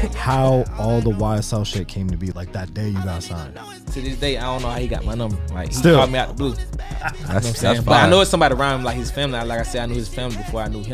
how all the YSL shit came to be. Like that day you got signed. To this day, I don't know how he got my number. Like, he Still. called me out the blue. You know what I'm saying? But I know it's somebody around him, like his family. Like I said, I knew his family before I knew him.